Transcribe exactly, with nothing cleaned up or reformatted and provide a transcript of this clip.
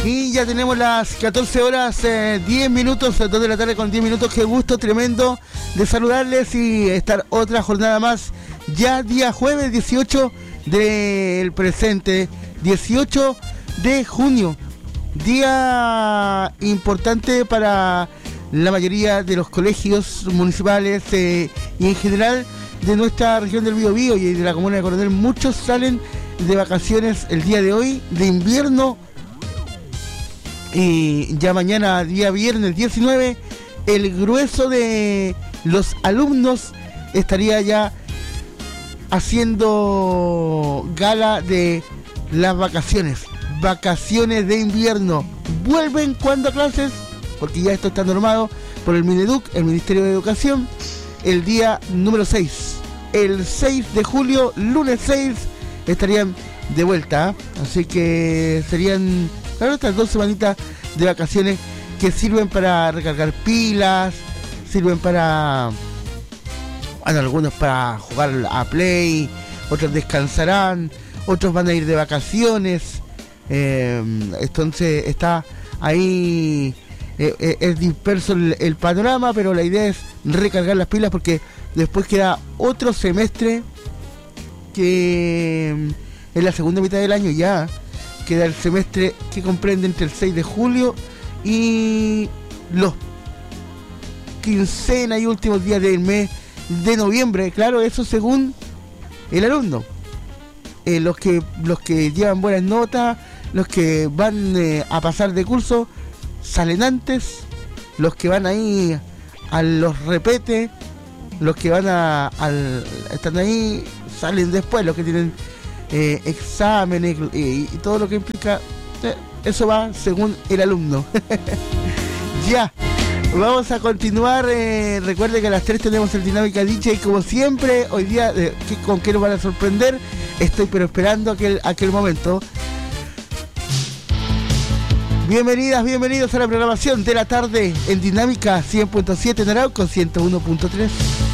Y ya tenemos las catorce horas, eh, diez minutos, dos de la tarde con diez minutos. Qué gusto tremendo de saludarles y estar otra jornada más. Ya día jueves dieciocho del presente, dieciocho de junio. Día importante para la mayoría de los colegios municipales eh, y en general de nuestra región del Biobío y de la comuna de Coronel. Muchos salen de vacaciones el día de hoy, de invierno. Y ya mañana, día viernes diecinueve, el grueso de los alumnos estaría ya haciendo gala de las vacaciones. Vacaciones de invierno. ¿Vuelven cuándo a clases? Porque ya esto está normado por el Mineduc, el Ministerio de Educación, el día número seis. El seis de julio, lunes seis, estarían de vuelta. Así que serían... Claro, estas dos semanitas de vacaciones que sirven para recargar pilas, sirven para, bueno, algunos para jugar a Play, otros descansarán, otros van a ir de vacaciones. Eh, entonces está ahí, eh, eh, es disperso el, el panorama, pero la idea es recargar las pilas porque después queda otro semestre que en la segunda mitad del año ya. Queda el semestre que comprende entre el seis de julio y los quincena y últimos días del mes de noviembre. Claro, eso según el alumno. Eh, los que los que llevan buenas notas, los que van eh, a pasar de curso, salen antes. Los que van ahí a los repetes, los que van a al, están ahí, salen después. Los que tienen Eh, exámenes eh, y todo lo que implica, eh, eso va según el alumno. Ya, vamos a continuar. Eh, recuerde que a las tres tenemos el Dinámica D J como siempre. Hoy día, eh, ¿qué, ¿con qué nos van a sorprender? Estoy pero esperando aquel, aquel momento. Bienvenidas, bienvenidos a la programación de la tarde en Dinámica cien punto siete en Arauco, ciento uno punto tres.